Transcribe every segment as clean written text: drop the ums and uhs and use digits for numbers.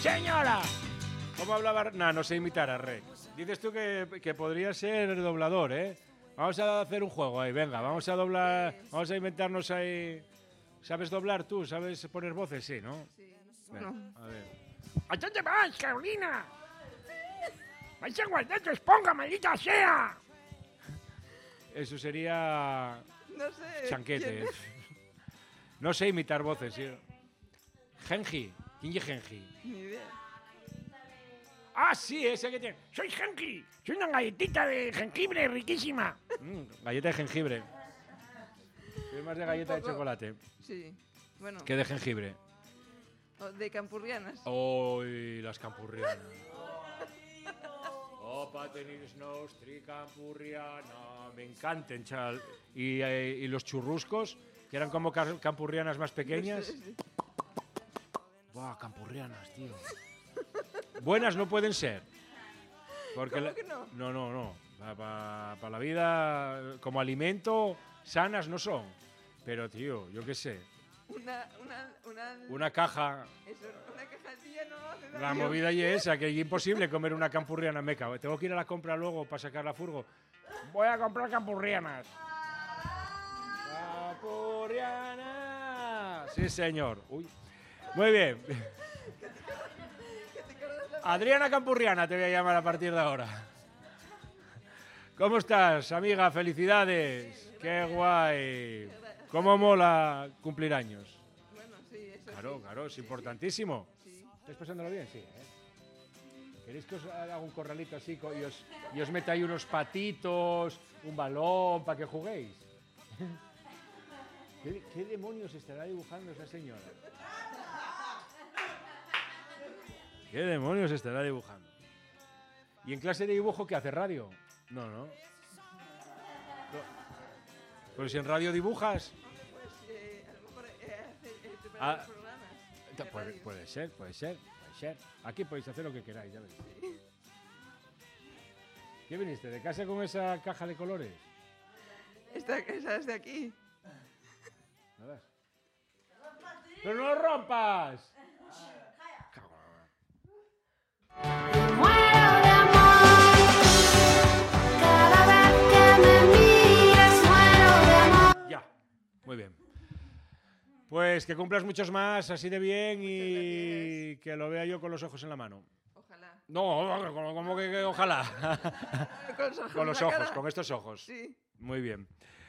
señora! ¿Cómo hablaba? No sé imitar a Rey. Dices tú que podría ser doblador, ¿eh? Vamos a hacer un juego ahí, venga, vamos a doblar, vamos a inventarnos ahí. ¿Sabes doblar tú? ¿Sabes poner voces? Sí, ¿no? Sí. Venga, No. a ver. ¿A dónde vas, Carolina? ¡Vais a guardar tu esponja, maldita sea! Eso sería No sé. chanquete. ¿quién es? No sé imitar voces, sí. Genji. ¿Quién es Genji? Ni idea. Ah, sí, ese que tiene. Soy Genki. Soy una galletita de jengibre riquísima. Galleta de jengibre. Soy más de galleta de poco. chocolate Sí. Bueno, que de jengibre. o de campurrianas. Uy, las campurrianas. Opa, tenis nostri campurriana. Me encantan, chaval. Y los churruscos, que eran como campurrianas más pequeñas. Sí, sí. Buah, campurrianas, tío. Buenas no pueden ser. Porque ¿Cómo que no? No. Para la vida, como alimento, sanas no son. Pero, tío, yo qué sé. Una caja. Eso, una cajatilla no hace daño. La movida y esa, que es imposible comer una campurriana meca. Tengo que ir a la compra luego para sacar la furgo. Voy a comprar campurrianas. ¡Campurriana! Sí, señor. Uy. Muy bien. Adriana Campurriana te voy a llamar a partir de ahora. ¿Cómo estás, amiga? Felicidades. ¡Qué guay! ¿Cómo mola cumplir años? Bueno, sí, eso Claro, sí. claro, es Sí, importantísimo. sí. ¿Estáis pasándolo bien? Sí. ¿Queréis que os haga un corralito así y os meta ahí unos patitos, un balón para que juguéis? ¿Qué demonios estará dibujando esa señora? ¿Qué demonios estará dibujando? ¿Y en clase de dibujo qué hace? ¿Radio? No. Pero si en radio dibujas... Pues a lo mejor preparar Ah, los programas. de radio. Puede ser. Aquí podéis hacer lo que queráis, ya veréis. ¿Qué viniste? ¿De casa con esa caja de colores? Esa es de aquí. ¿Nada? ¡Pero no lo rompas! Muero de amor. Cada vez que me mires, muero de amor. Ya, muy bien. Pues que cumplas muchos más, así de bien y que lo vea yo con los ojos en la mano. Ojalá. No, como que ojalá. Con los en la ojos, cara. con estos ojos. Sí. Muy bien.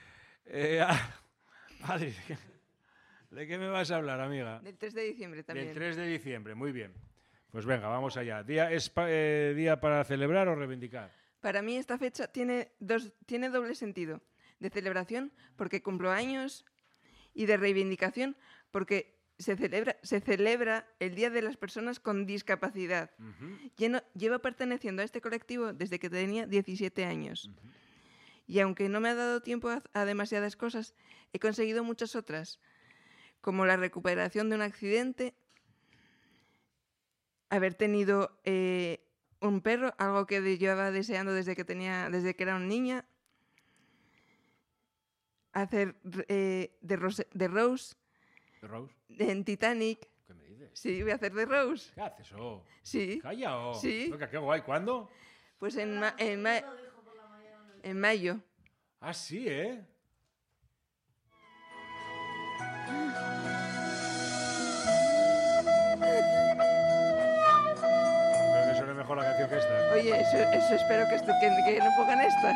Adri, ¿de qué me vas a hablar, amiga? Del 3 de diciembre también. Del 3 de diciembre, muy bien. Pues venga, vamos allá. ¿Es día para celebrar o reivindicar? Para mí esta fecha tiene doble sentido. De celebración porque cumplo años y de reivindicación porque se celebra el Día de las Personas con Discapacidad. Llevo perteneciendo a este colectivo desde que tenía 17 años. Y aunque no me ha dado tiempo a demasiadas cosas, he conseguido muchas otras, como la recuperación de un accidente, haber tenido un perro, algo que llevaba deseando desde que era una niña, hacer de Rose ¿De Rose? en Titanic. ¿Qué me dices? Sí, voy a hacer de Rose. ¿Qué haces? Oh? Sí, Calla, oh. Sí. Venga, qué guay. ¿Cuándo? pues en mayo. Ah, sí, ¿eh? Creo que suena mejor la canción que esta. Oye, eso espero que no pongan esta.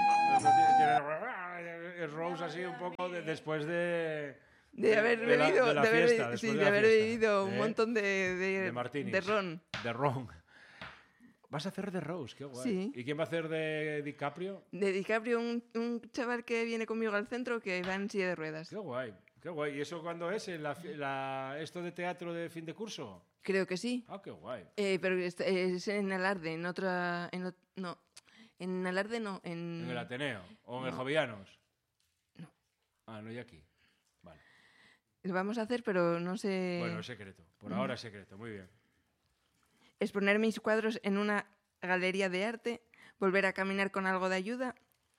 Es Rose así un poco después de... De haber de la- bebido, de la de haber, fiesta, sí, después de de la haber fiesta, bebido un ¿eh? montón De martinis. de ron. De Ron. Vas a hacer de Rose, qué guay. Sí. ¿Y quién va a hacer de DiCaprio? De DiCaprio, un chaval que viene conmigo al centro que va en silla de ruedas. Qué guay, qué guay. ¿Y eso cuándo es? ¿Esto de teatro de fin de curso? Creo que sí. Ah, qué guay. Pero es en Alarde, en otra... no, en Alarde no, ¿En el Ateneo? ¿O en el No. Jovellanos? No. Ah, no, y aquí. Vale. Lo vamos a hacer, pero no sé... Bueno, es secreto. Por ahora es secreto. Muy bien. Exponer mis cuadros en una galería de arte, volver a caminar con algo de ayuda,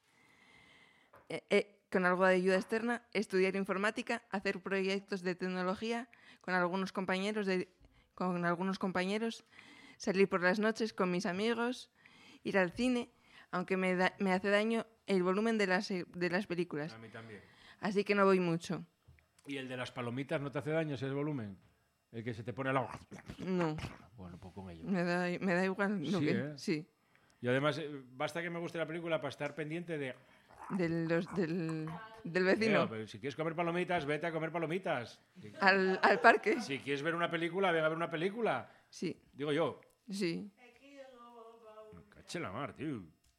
con algo de ayuda externa, estudiar informática, hacer proyectos de tecnología con algunos compañeros, salir por las noches con mis amigos, ir al cine, aunque me hace daño el volumen de las películas. A mí también. Así que no voy mucho. ¿Y el de las palomitas no te hace daño ese volumen? El que se te pone al agua. No, Bueno, pues con ello. me da igual. No, Sí, que- ¿eh? Sí, Y además, basta que me guste la película para estar pendiente de... del vecino. Pero si quieres comer palomitas, vete a comer palomitas. Al parque. Si quieres ver una película, ven a ver una película. Sí, Digo yo. sí. Me caché la mar, tío.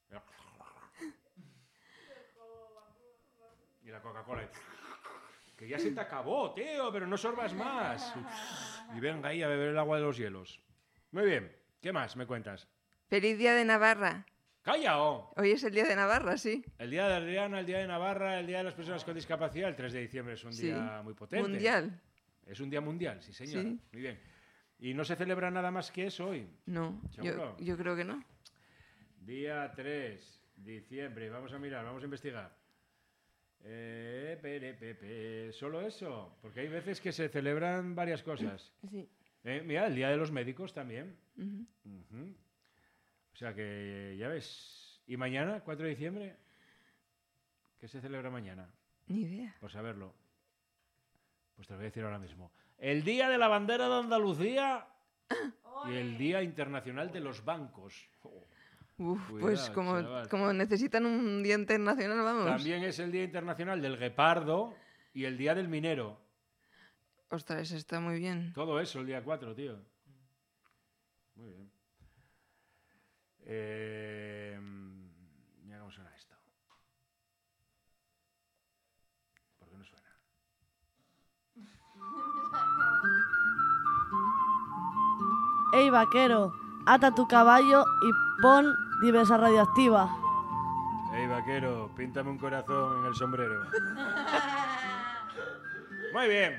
Y la Coca-Cola. Que ya se te acabó, tío, pero no sorbas más. Y venga ahí a beber el agua de los hielos. Muy bien. ¿Qué más me cuentas? ¡Feliz Día de Navarra! ¡Calla! Oh! Hoy es el Día de Navarra, sí. El Día de Adriana, el Día de Navarra, el Día de las Personas con Discapacidad, el 3 de diciembre es un Sí. día muy potente. Mundial. Es un día mundial, sí, señor. Sí. Muy bien. ¿Y no se celebra nada más que eso hoy? No, ¿Seguro? yo creo que no. Día 3 de diciembre. Vamos a mirar, vamos a investigar. ¿Solo eso? Porque hay veces que se celebran varias cosas. Sí. Mira, el Día de los Médicos también. Ujú. Ujú. O sea que, ya ves. ¿Y mañana, 4 de diciembre? ¿Qué se celebra mañana? Ni idea. Por saberlo. Pues te lo voy a decir ahora mismo. El Día de la Bandera de Andalucía y el Día Internacional de los Bancos. Uf, Cuidado, pues chaval. como necesitan un día internacional, vamos. También es el Día Internacional del Guepardo y el Día del Minero. Ostras, eso está muy bien. Todo eso el día 4, tío. Muy bien. Mira cómo suena esto. ¿Por qué no suena? Ey, vaquero, ata tu caballo y pon diversa radioactiva. Ey, vaquero, píntame un corazón en el sombrero. Muy bien.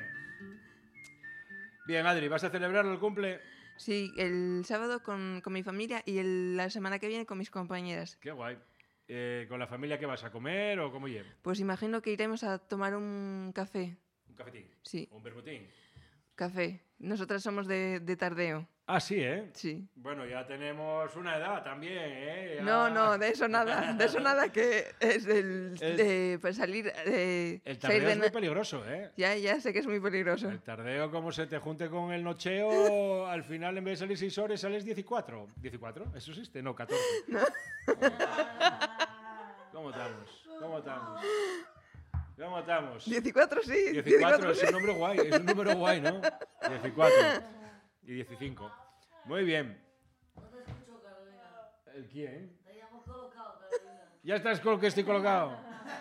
Bien, Adri, ¿vas a celebrar el cumple? Sí, el sábado con mi familia y la semana que viene con mis compañeras. Qué guay. ¿Con la familia qué vas a comer o cómo lleva? Pues imagino que iremos a tomar un café. ¿Un cafetín? Sí, ¿Un vermutín? café. Nosotras somos de tardeo. Ah, sí, ¿eh? Sí. Bueno, ya tenemos una edad también, ¿eh? Ya- No, de eso nada. De eso nada, que es de pues salir. El salir tardeo de es muy peligroso, ¿eh? Ya sé que es muy peligroso. El tardeo, como se te junte con el nocheo, al final en vez de salir 6 horas sales 14. ¿14? ¿Eso existe? No, 14. ¿Cómo estamos? ¿Cómo estamos? ¿Cómo estamos? 14, sí. 14 es sí. un número guay, es un número guay, ¿no? 14 y 15. Muy bien. ¿El quién? Ya estás con que estoy colocado.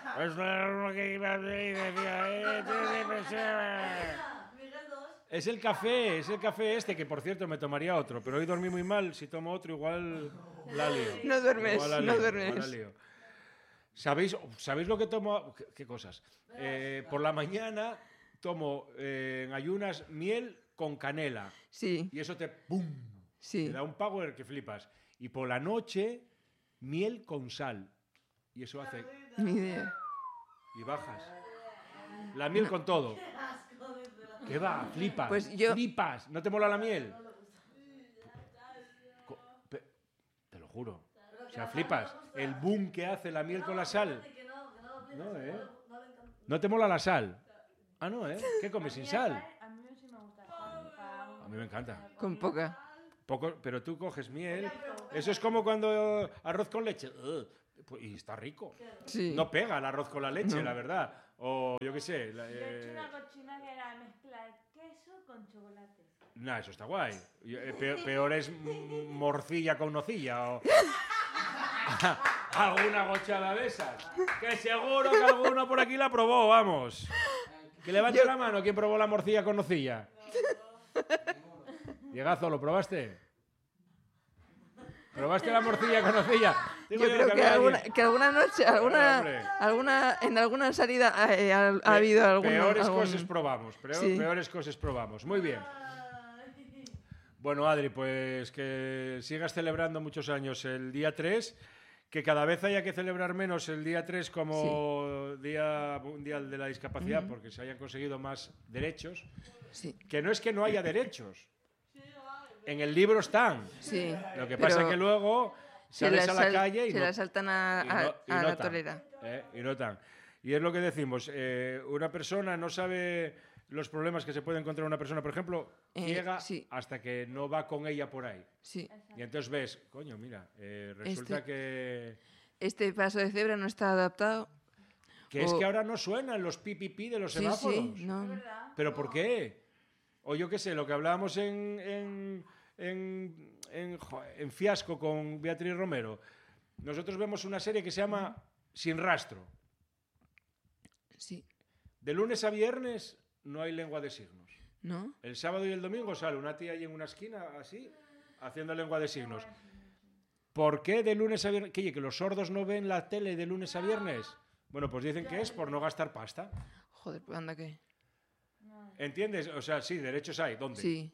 Es el café este, que por cierto me tomaría otro, pero hoy dormí muy mal. Si tomo otro, igual la lío. No duermes, Igual la no lío, duermes. igual la lío. ¿Sabéis lo que tomo? ¿Qué cosas? Por la mañana tomo en ayunas miel con canela. Sí, Y eso te ¡pum! sí. Te da un power que flipas. Y por la noche, miel con sal. Y eso hace... Ni idea. Y bajas. La miel con todo. ¿Qué va? Flipas. Pues yo- Flipas. ¿No te mola la miel? Te lo juro. O sea, flipas. El boom que hace la miel con la sal. No, ¿eh? ¿No te mola la sal? Ah, no, ¿eh? ¿Qué comes sin sal? A mí me encanta. Con poca. Poco, pero tú coges miel. Eso es como cuando arroz con leche. Y está rico. Sí. No pega el arroz con la leche, No. la verdad. O yo qué sé. Yo he hecho una cochina que era mezclar queso con chocolate. Nah, eso está guay. Peor es morcilla con nocilla o alguna gochada de esas. Que seguro que alguno por aquí la probó, vamos. Que levante la mano quien probó la morcilla con nocilla. Diegazo, ¿lo probaste? ¿Probaste la morcilla con nocilla? Digo Yo creo que había alguien- alguna noche, hombre. en alguna salida ha habido algún... Peores algún- cosas probamos, Sí. peores cosas probamos. Muy bien. Bueno, Adri, pues que sigas celebrando muchos años el día 3, que cada vez haya que celebrar menos el día 3 como Día Mundial de la Discapacidad, porque se hayan conseguido más derechos. Sí. Que no es que no haya derechos, En el libro están. Sí. Lo que pasa es que luego sales a la calle y se no, la saltan a la notan, torera. y notan. Y es lo que decimos, una persona no sabe los problemas que se puede encontrar una persona, por ejemplo, ciega sí. hasta que no va con ella por ahí. Sí. Y entonces ves, coño, mira, resulta que Este paso de cebra no está adaptado. es que ahora no suenan los pipipi de los semáforos. Sí, no. ¿Pero por qué? O yo qué sé, lo que hablábamos en Fiasco con Beatriz Romero. Nosotros vemos una serie que se llama Sin Rastro. Sí. De lunes a viernes no hay lengua de signos. ¿No? El sábado y el domingo sale una tía ahí en una esquina, así, haciendo lengua de signos. ¿Por qué de lunes a viernes? ¿Que los sordos no ven la tele de lunes a viernes? Bueno, pues dicen que es por no gastar pasta. Joder, pues anda que. ¿Entiendes? O sea, sí, derechos hay. ¿Dónde? Sí.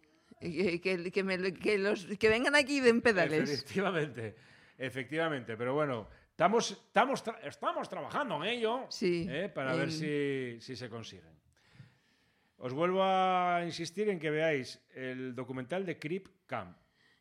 Que vengan aquí y den pedales. Efectivamente. Pero bueno, estamos trabajando en ello, Sí. para ver si se consiguen. Os vuelvo a insistir en que veáis el documental de Crip Camp,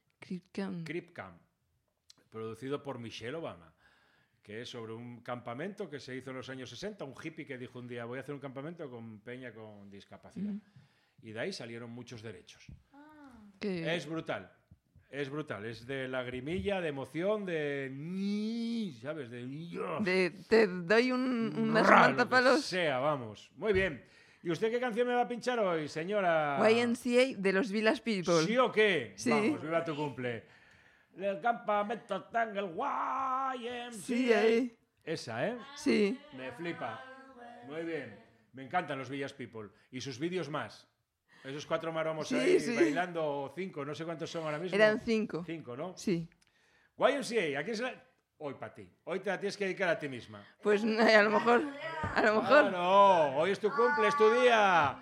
producido por Michelle Obama, que es sobre un campamento que se hizo en los años 60, un hippie que dijo un día, voy a hacer un campamento con peña con discapacidad. Y de ahí salieron muchos derechos. Es brutal. Es brutal, es de lagrimilla, de emoción, ¿sabes? Te doy una palos. Sea, vamos. Muy bien. ¿Y usted qué canción me va a pinchar hoy, señora? YMCA de los Village People. ¿Sí o qué? Sí. Vamos, viva tu cumple. El campamento está en el YMCA. Sí, ahí. Esa, ¿eh? Sí. Me flipa. Muy bien. Me encantan los Village People. Y sus vídeos más. Esos 4 maromos Sí, ahí sí. bailando, o 5, no sé cuántos son ahora mismo. Eran 5. 5, ¿no? Sí. YMCA, ¿a quién se la...? Hoy para ti. Hoy te la tienes que dedicar a ti misma. Pues a lo mejor. No, hoy es tu cumple, es tu día.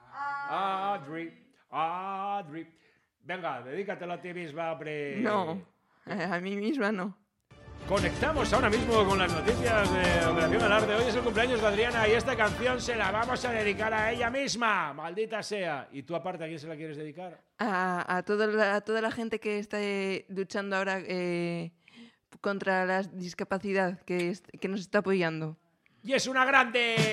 Adri. Venga, dedícatelo a ti misma, hombre. No, a mí misma no. Conectamos ahora mismo con las noticias de Operación Alarde. Hoy es el cumpleaños de Adriana y esta canción se la vamos a dedicar a ella misma. Maldita sea. ¿Y tú aparte a quién se la quieres dedicar? A toda la gente que está luchando ahora contra la discapacidad, que nos está apoyando. ¡Y es una grande!